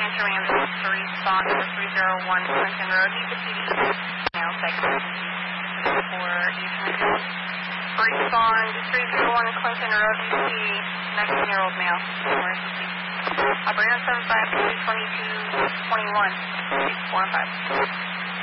Ranger ambulance to respond to 301 Clinton Road. You can see the male segment for Eastern. Respond to 301 Clinton Road. You see 19-year-old male emergency. Operator 75 2221 645.